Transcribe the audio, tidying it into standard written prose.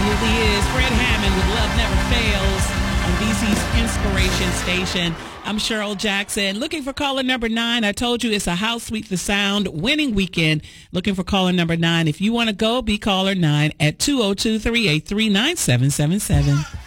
absolutely is. Fred Hammond with Love Never Fails on BC's Inspiration Station. I'm Cheryl Jackson. Looking for caller number 9. I told you it's a How Sweet the Sound winning weekend. Looking for caller number 9. If you want to go, be caller 9 at 202-383-9777.